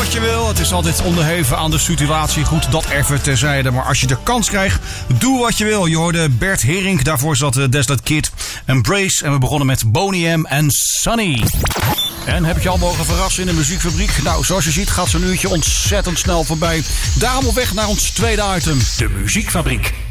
wat je wil. Het is altijd onderheven aan de situatie. Goed, dat even terzijde. Maar als je de kans krijgt, doe wat je wil. Je hoorde Bert Herink, daarvoor zat Desolate Kid, Embrace. En we begonnen met Boney M en Sunny. En heb ik je al mogen verrassen in de muziekfabriek? Nou, zoals je ziet gaat zo'n uurtje ontzettend snel voorbij. Daarom op weg naar ons tweede item, de muziekfabriek.